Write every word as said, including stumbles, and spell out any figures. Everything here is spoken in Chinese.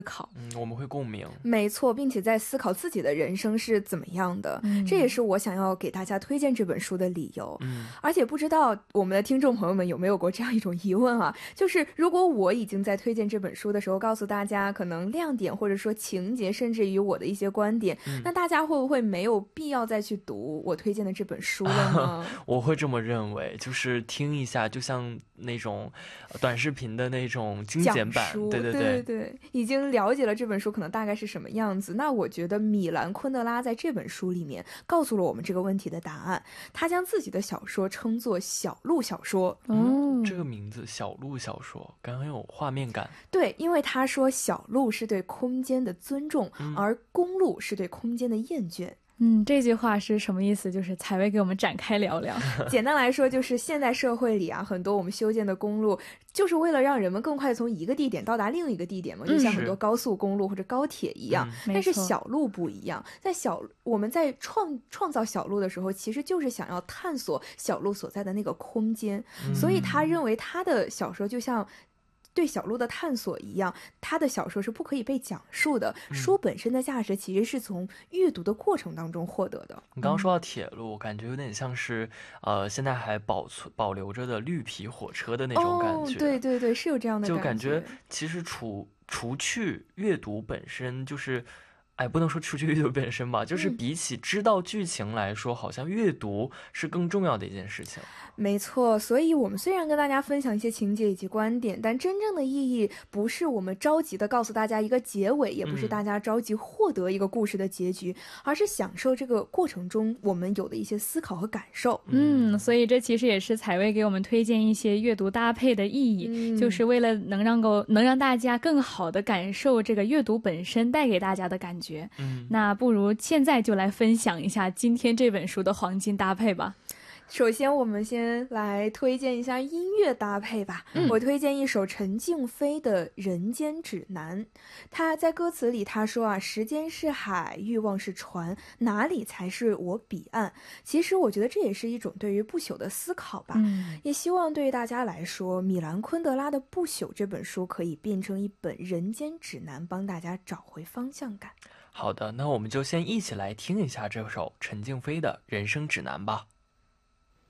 考。 嗯，我们会共鸣。 没错，并且在思考自己的人生是怎么样的， 嗯这也是我想要给大家推荐这本书的理由。 嗯， 而且不知道我们的听众朋友们有没有过这样一种疑问啊，就是如果我已经在推荐这本书的时候告诉大家可能亮点或者说情节，甚至于我的一些观点， 嗯那大家会不会没有必要再去读我推荐的这本书了呢？ 我会这么认为，就是听一下，就像那种呃短视频的那种精简版讲，述对对对对对，已经了解了这本书可能大概是什么样子。那我觉得米兰昆德拉在这本书里面告诉了我们这个问题的答案。他将自己的小说称作小路小说。 哦， 这个名字小路小说感觉很有画面感。 对，因为他说小路是对空间的尊重， 嗯而公路是对空间的厌倦。 嗯，这句话是什么意思？就是采薇给我们展开聊聊。 简单来说，就是现代社会里啊，很多我们修建的公路，就是为了让人们更快从一个地点到达另一个地点嘛，就像很多高速公路或者高铁一样。 嗯但是没错小路不一样，在小我们在创创造小路的时候，其实就是想要探索小路所在的那个空间。 嗯所以他认为他的小说就像对小路的探索一样，他的小说是不可以被讲述的， 嗯书本身的价值其实是从阅读的过程当中获得的。 你刚刚说到铁路，感觉有点像是呃，现在还保存保留着的绿皮火车的那种感觉。 哦，对对对，是有这样的就感感觉其实除除去阅读本身，就是哎，不能说除去阅读本身吧，就是嗯比起知道剧情来说，好像阅读是更重要的一件事情。 没错，所以我们虽然跟大家分享一些情节以及观点，但真正的意义不是我们着急的告诉大家一个结尾，也不是嗯大家着急获得一个故事的结局，而是享受这个过程中我们有的一些思考和感受。 嗯，所以这其实也是采薇给我们推荐一些阅读搭配的意义， 嗯就是为了能让够能让大家更好的感受这个阅读本身带给大家的感觉。 嗯， 那不如现在就来分享一下今天这本书的黄金搭配吧。 首先我们先来推荐一下音乐搭配吧、 嗯、 我推荐一首陈静飞的《人间指南》。他在歌词里他说啊，时间是海，欲望是船，哪里才是我彼岸。其实我觉得这也是一种对于不朽的思考吧、 嗯、 也希望对于大家来说，米兰昆德拉的《不朽》这本书可以变成一本人间指南，帮大家找回方向感。 好的，那我们就先一起来听一下这首陈静飞的人生指南吧。